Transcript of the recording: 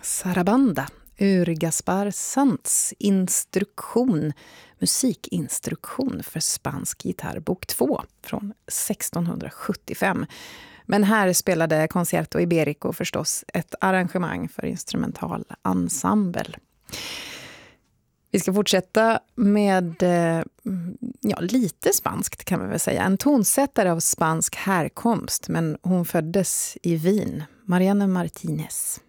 Sarabanda ur Gaspar Sands musikinstruktion för spansk gitarr, bok 2 från 1675. Men här spelade Concerto Iberico förstås ett arrangemang för instrumental ensemble. Vi ska fortsätta med lite spanskt kan man väl säga. En tonsättare av spansk härkomst, men hon föddes i Wien, Mariana Martínez.